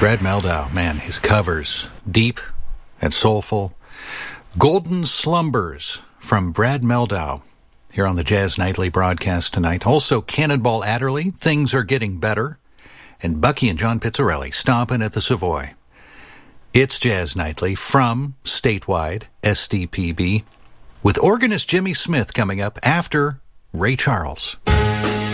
Brad Mehldau, man, his covers, deep and soulful. Golden Slumbers from Brad Mehldau here on the Jazz Nightly broadcast tonight. Also, Cannonball Adderley, Things Are Getting Better, and Bucky and John Pizzarelli, Stompin' at the Savoy. It's Jazz Nightly from Statewide, SDPB, with organist Jimmy Smith coming up after Ray Charles.